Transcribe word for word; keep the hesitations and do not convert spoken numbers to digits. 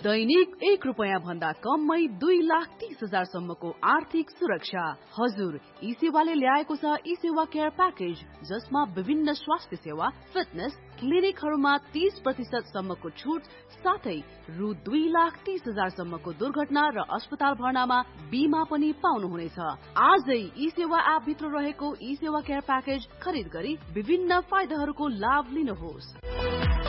दैनिक एक रुपियाँ भन्दा कममै दुई लाख तीस हजार सम्मको आर्थिक सुरक्षा। हजुर, ई सेवाले ल्याएको छ ई सेवा केयर प्याकेज, जसमा विभिन्न स्वास्थ्य सेवा, फिटनेस, क्लिनिकहरूमा तीस प्रतिशत सम्मको छुट साथै रु दुई लाख तीस हजार सम्मको दुर्घटना र अस्पताल भर्नामा बीमा पनि पाउनुहुनेछ। आजै ई सेवा एप भित्र रहेको ई सेवा केयर प्याकेज खरिद गरी विभिन्न फाइदाहरूको लाभ लिनुहोस्।